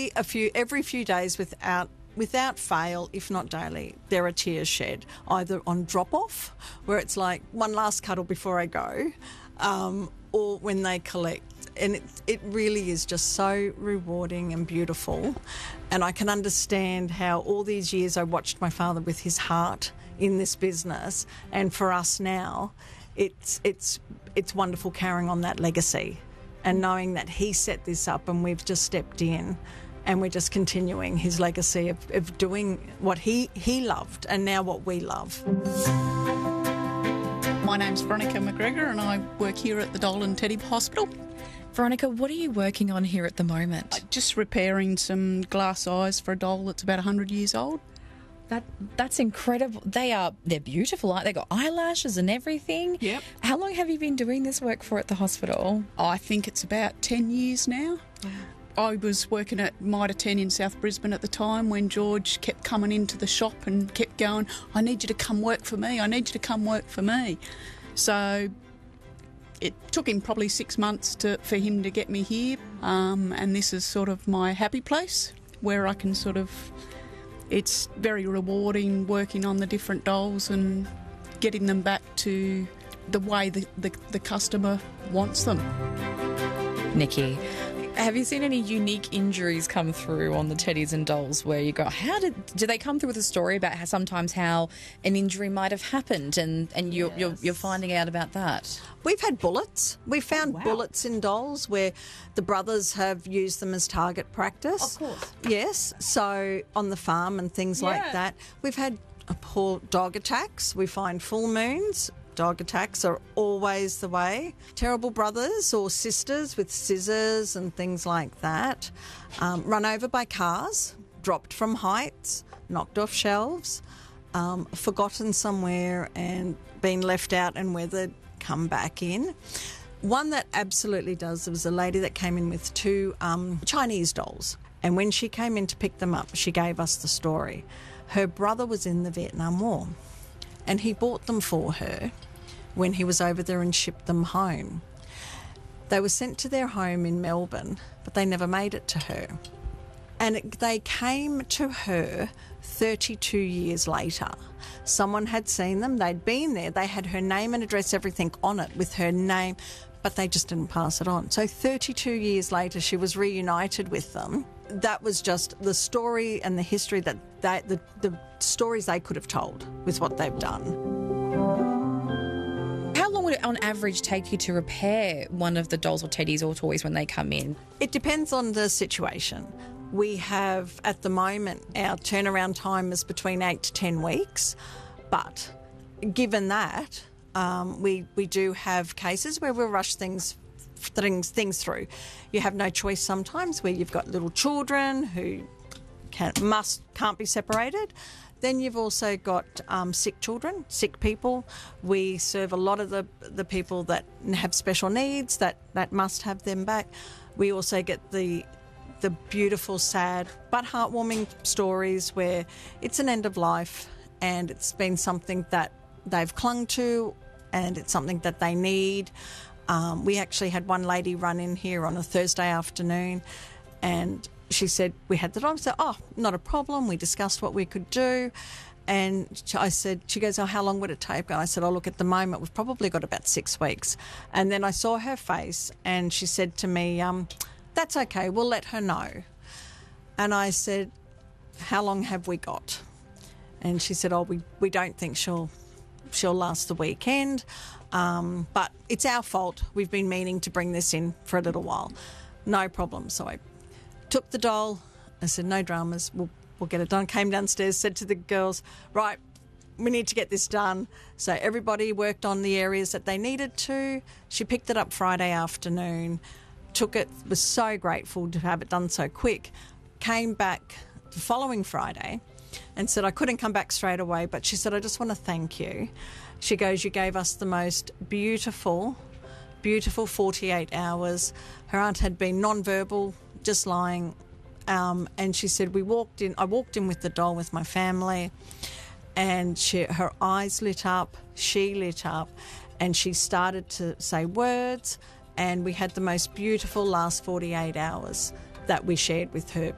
every few days without fail, if not daily, there are tears shed, either on drop-off, where it's like one last cuddle before I go, or when they collect. And it really is just so rewarding and beautiful. And I can understand how all these years I watched my father with his heart in this business, and for us now, it's wonderful carrying on that legacy and knowing that he set this up and we've just stepped in. And we're just continuing his legacy of doing what he loved and now what we love. My name's Veronica McGregor and I work here at the Dolan Teddy Hospital. Veronica, what are you working on here at the moment? Just repairing some glass eyes for a doll that's about 100 years old. That's incredible. They're beautiful, aren't they? They've got eyelashes and everything. Yep. How long have you been doing this work for at the hospital? I think it's about 10 years now. Yeah. I was working at Mitre 10 in South Brisbane at the time when George kept coming into the shop and kept going, I need you to come work for me, I need you to come work for me. So it took him probably 6 months for him to get me here, and this is sort of my happy place where I can it's very rewarding working on the different dolls and getting them back to the way the customer wants them. Nikki, have you seen any unique injuries come through on the teddies and dolls where you go, do they come through with a story about how an injury might have happened and you're finding out about that? We've had bullets. We found bullets in dolls where the brothers have used them as target practice. Of course. Yes, so on the farm and things like that. We've had poor dog attacks. We find full moons. Dog attacks are always the way. Terrible brothers or sisters with scissors and things like that. Run over by cars, dropped from heights, knocked off shelves, forgotten somewhere and been left out and weathered, come back in. One that absolutely does, there was a lady that came in with two Chinese dolls, and when she came in to pick them up, she gave us the story. Her brother was in the Vietnam War, and he bought them for her when he was over there and shipped them home. They were sent to their home in Melbourne, but they never made it to her. And they came to her 32 years later. Someone had seen them, they'd been there, they had her name and address, everything on it with her name, but they just didn't pass it on. So 32 years later, she was reunited with them. That was just the story and the history the stories they could have told with what they've done. How long would it on average take you to repair one of the dolls or teddies or toys when they come in? It depends on the situation. We have, at the moment, our turnaround time is between 8 to 10 weeks. But given that, we do have cases where we'll rush things through. You have no choice sometimes where you've got little children who can't be separated. Then you've also got sick children, sick people. We serve a lot of the people that have special needs that must have them back. We also get the beautiful, sad but heartwarming stories where it's an end of life and it's been something that they've clung to and it's something that they need. We actually had one lady run in here on a Thursday afternoon and she said, we had the dog. I said, not a problem. We discussed what we could do. And she goes, how long would it take? And I said, look, at the moment, we've probably got about 6 weeks. And then I saw her face and she said to me, that's okay, we'll let her know. And I said, how long have we got? And she said, we don't think she'll last the weekend. But it's our fault. We've been meaning to bring this in for a little while. No problem. So I took the doll. I said, no dramas. We'll get it done. Came downstairs, said to the girls, right, we need to get this done. So everybody worked on the areas that they needed to. She picked it up Friday afternoon, took it, was so grateful to have it done so quick. Came back the following Friday and said, I couldn't come back straight away, but she said, I just want to thank you. She goes, you gave us the most beautiful 48 hours. Her aunt had been non-verbal, just lying, and she said, I walked in with the doll with my family, and her eyes lit up, she lit up, and she started to say words, and we had the most beautiful last 48 hours that we shared with her